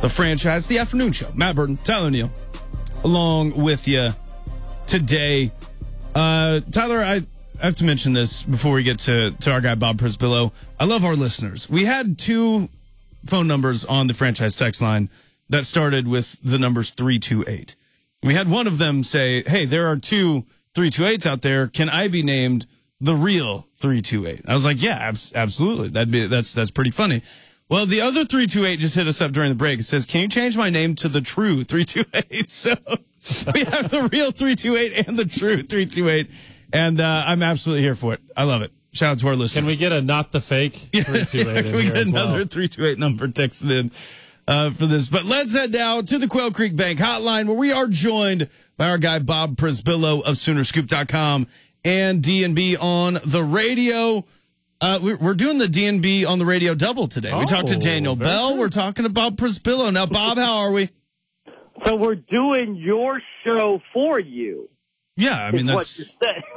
the franchise, the afternoon show. Matt Burton, Tyler Neal, along with you today. Tyler, I have to mention this before we get to our guy, Bob Prisbillo. I love our listeners. We had two phone numbers on the franchise text line that started with the numbers 328. We had one of them say, hey, there are two 328s out there. Can I be named the real 328? I was like, yeah, absolutely. That's pretty funny. Well, the other 328 just hit us up during the break. It says, can you change my name to the true 328? So we have the real 328 and the true 328. And I'm absolutely here for it. I love it. Shout out to our listeners. Can we get a not the fake 328 Can we get another 328 number texted in for this? But let's head now to the Quail Creek Bank hotline, where we are joined by our guy, Bob Prisbillo of Soonerscoop.com and DNB on the radio. We're doing the DNB on the radio double today. We talked to Daniel Bell. Good. We're talking to Bob Prisbillo. Now, Bob, how are we? So we're doing your show for you. Yeah, I mean, that's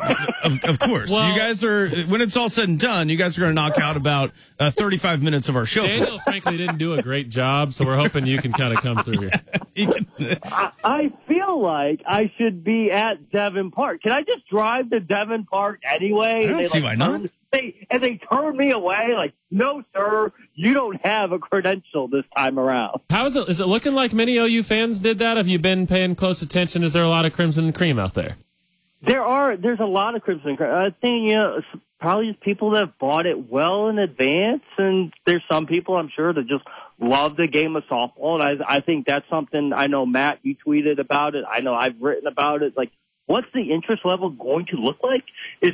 of course. Well, you guys are, when it's all said and done, you guys are going to knock out about 35 minutes of our show. Daniels, frankly, didn't do a great job, so we're hoping you can kind of come through here. I feel like I should be at Devon Park. Can I just drive to Devon Park anyway? I don't see why not. They turn me away like, no, sir, you don't have a credential this time around. How is it? Is it looking like many OU fans did that? Have you been paying close attention? Is there a lot of Crimson and Cream out there? There's a lot of Crimson and Cream. I think, it's probably just people that have bought it well in advance, and there's some people, I'm sure, that just love the game of softball, and I think that's something. I know, Matt, you tweeted about it. I know I've written about it. Like, what's the interest level going to look like? Is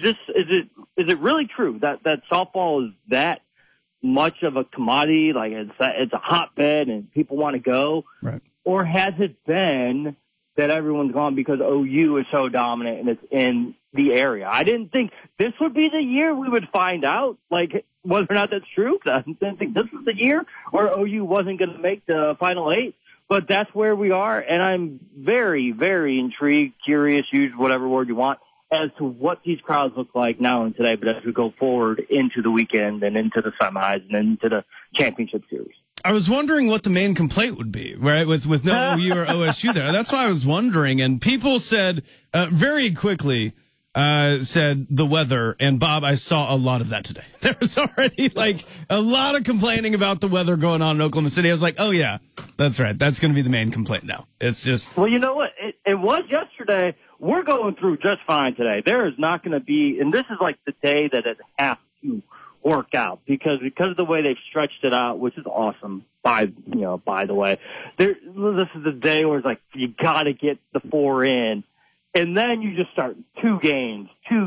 it really true that softball is that much of a commodity? Like, it's a hotbed and people want to go, right? Or has it been that everyone's gone because OU is so dominant and it's in the area? I didn't think this would be the year we would find out, like, whether or not that's true. I didn't think this was the year where OU wasn't going to make the Final Eight. But that's where we are, and I'm very, very intrigued, curious, use whatever word you want, as to what these crowds look like not only today, but as we go forward into the weekend and into the semis and into the championship series. I was wondering what the main complaint would be, right, with no OU or OSU there. That's what I was wondering. And people said very quickly, said the weather. And, Bob, I saw a lot of that today. There was already, like, a lot of complaining about the weather going on in Oklahoma City. I was like, oh, yeah, that's right. That's going to be the main complaint now. It's just. Well, you know what? It was yesterday. We're going through just fine today. There is not going to be, and this is like the day that it has to work out because of the way they've stretched it out, which is awesome. By the way, this is the day where it's like you got to get the 4 in, and then you just start two games.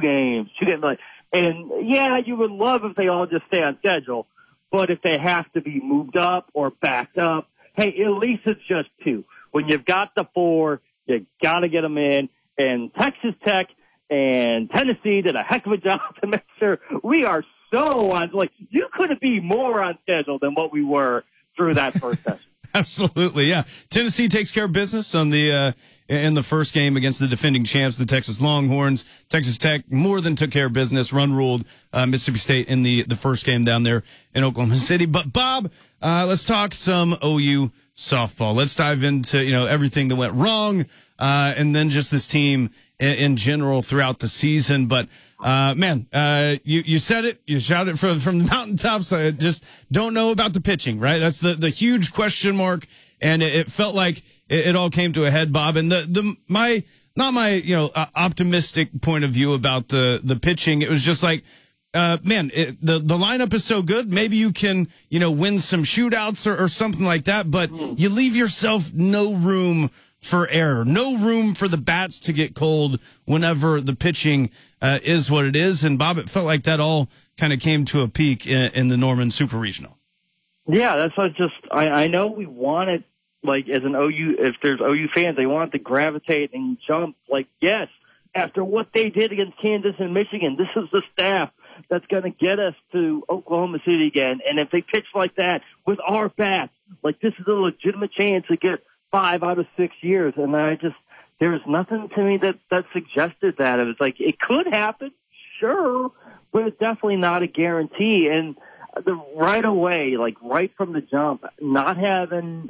Like, and yeah, you would love if they all just stay on schedule, but if they have to be moved up or backed up, hey, at least it's just 2. When you've got the 4, you got to get them in. And Texas Tech and Tennessee did a heck of a job to make sure we are so on. Like, you couldn't be more on schedule than what we were through that first session. Absolutely, yeah. Tennessee takes care of business on the in the first game against the defending champs, the Texas Longhorns. Texas Tech more than took care of business, run-ruled Mississippi State in the first game down there in Oklahoma City. But, Bob, let's talk some OU softball. Let's dive into, everything that went wrong, and then just this team in general throughout the season. But, you said it, you shouted it from the mountaintops. I just don't know about the pitching, right? That's the huge question mark. And it felt like it all came to a head, Bob. And my optimistic point of view about the pitching, it was just like, the lineup is so good. Maybe you can, win some shootouts or something like that, but you leave yourself no room for error, no room for the bats to get cold whenever the pitching is what it is. And, Bob, it felt like that all kind of came to a peak in the Norman Super Regional. Yeah, that's what I know we want it, like, as an OU, if there's OU fans, they want to gravitate and jump. Like, yes, after what they did against Kansas and Michigan, this is the staff that's going to get us to Oklahoma City again. And if they pitch like that with our bats, like, this is a legitimate chance to get 5 out of 6 years. And there's nothing to me that suggested that. It was like, it could happen, sure, but it's definitely not a guarantee. And right away, like right from the jump, not having